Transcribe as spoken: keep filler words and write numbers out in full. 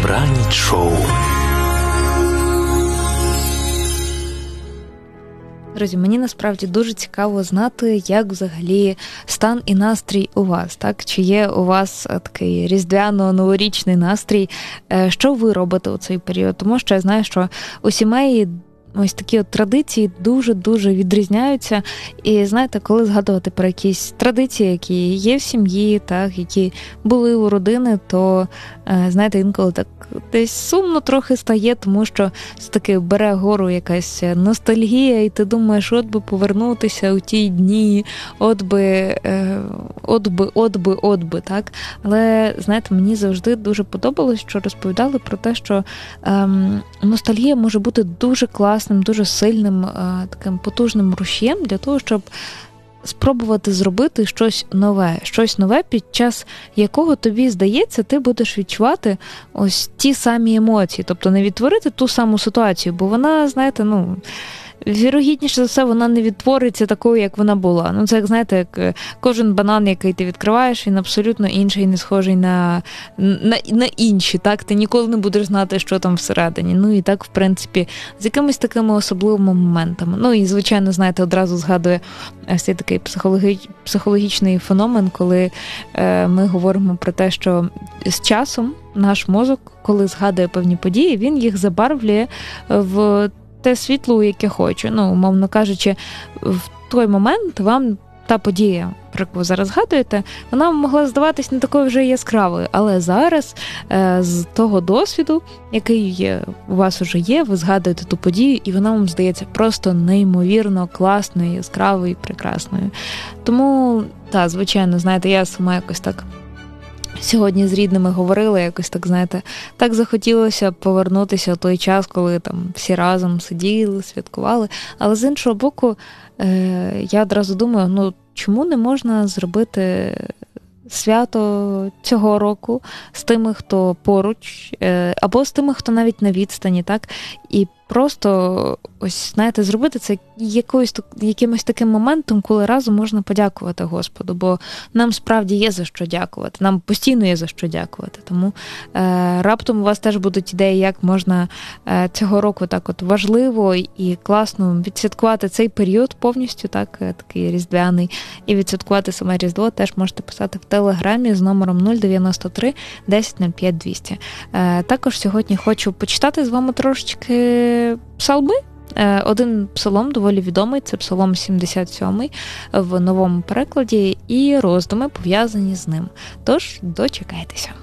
Добраніч шоу. Друзі, мені насправді дуже цікаво знати, як взагалі стан і настрій у вас, так? Чи є у вас такий різдвяно-новорічний настрій? Що ви робите у цей період? Тому що я знаю, що у сімей ось такі от традиції дуже-дуже відрізняються. І знаєте, коли згадувати про якісь традиції, які є в сім'ї, так, які були у родини, то, знаєте, інколи так десь сумно трохи стає, тому що все-таки бере гору якась ностальгія, і ти думаєш, от би повернутися у ті дні, от би, от би, от би, от би, так? Але, знаєте, мені завжди дуже подобалось, що розповідали про те, що ем, ностальгія може бути дуже класним, дуже сильним, е, таким потужним рушієм для того, щоб спробувати зробити щось нове, щось нове, під час якого тобі здається, ти будеш відчувати ось ті самі емоції, тобто не відтворити ту саму ситуацію, бо вона, знаєте, ну, вірогідніше за все, вона не відтвориться такою, як вона була. Ну, це, як, знаєте, як кожен банан, який ти відкриваєш, він абсолютно інший, не схожий на, на, на інші, так? Ти ніколи не будеш знати, що там всередині. Ну, і так, в принципі, з якимись такими особливими моментами. Ну, і, звичайно, знаєте, одразу згадує ось цей такий психологі... психологічний феномен, коли е, ми говоримо про те, що з часом наш мозок, коли згадує певні події, він їх забарвлює в те світло, яке хоче. Ну, умовно кажучи, в той момент вам та подія, про яку ви зараз згадуєте, вона могла здаватись не такою вже яскравою, але зараз е, з того досвіду, який є, у вас уже є, ви згадуєте ту подію, і вона вам здається просто неймовірно класною, яскравою і прекрасною. Тому, так, звичайно, знаєте, я сама якось так сьогодні з рідними говорила, якось так, знаєте, так захотілося повернутися в той час, коли там всі разом сиділи, святкували. Але з іншого боку, е- я одразу думаю, ну, чому не можна зробити свято цього року з тими, хто поруч, е- або з тими, хто навіть на відстані, так? І просто, ось, знаєте, зробити це якоюсь, якимось таким моментом, коли разом можна подякувати Господу, бо нам справді є за що дякувати, нам постійно є за що дякувати. Тому е, раптом у вас теж будуть ідеї, як можна е, цього року так от важливо і класно відсвяткувати цей період повністю, так, такий різдвяний, і відсвяткувати саме Різдво, теж можете писати в Телеграмі з номером нуль дев'яносто три десять нуль п'ять двісті. Е, також сьогодні хочу почитати з вами трошечки псалми. Один псалом доволі відомий, це псалом сімдесят сьомий в новому перекладі, і роздуми пов'язані з ним. Тож, дочекайтеся.